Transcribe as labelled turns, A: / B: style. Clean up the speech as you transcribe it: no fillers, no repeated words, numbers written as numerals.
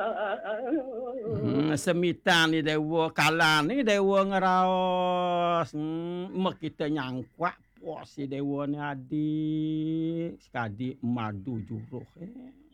A: Semitan ni dewa kalan ni dewa ngeraos. Mek kita nyangkwak puas si dewa ni adik. Sekadik madu juruh.